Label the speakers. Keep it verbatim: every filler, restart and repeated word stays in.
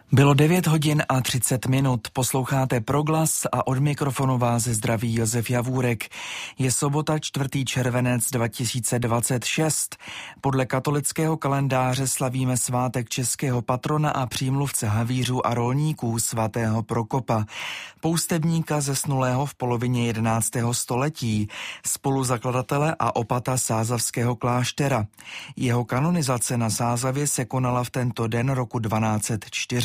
Speaker 1: Bylo devět hodin a třicet minut, posloucháte Proglas a od mikrofonu vás zdraví Josef Javůrek. Je sobota čtvrtý červenec dva tisíce dvacet šest. Podle katolického kalendáře slavíme svátek českého patrona a přímluvce havířů a rolníků svatého Prokopa, poustevníka zesnulého v polovině jedenáctého století, spoluzakladatele a opata sázavského kláštera. Jeho kanonizace na Sázavě se konala v tento den roku dvanáct set čtyři.